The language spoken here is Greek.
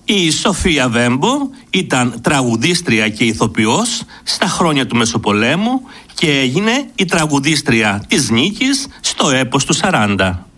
Η Σοφία Βέμπο ήταν τραγουδίστρια και ηθοποιός στα χρόνια του Μεσοπολέμου και έγινε η τραγουδίστρια της νίκης στο έπος του 40.